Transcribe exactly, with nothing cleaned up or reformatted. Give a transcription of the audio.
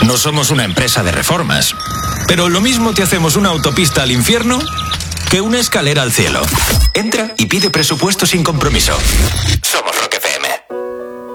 no somos una empresa de reformas. Pero lo mismo te hacemos una autopista al infierno que una escalera al cielo. Entra y pide presupuesto sin compromiso. Somos Roca.